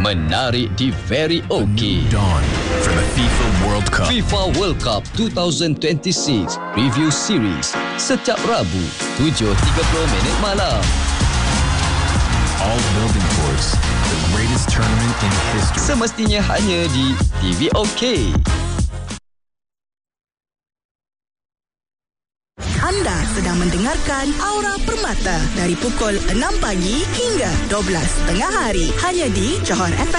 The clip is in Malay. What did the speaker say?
menarik di Very OK. Dawn for the FIFA World Cup. FIFA World Cup 2026 Review Series setiap Rabu 7.30 malam. All building towards the greatest tournament in history. Semestinya hanya di TV OK. Anda sedang mendengarkan Aura Permata dari pukul 6 pagi hingga 12 tengah hari hanya di Johor FM.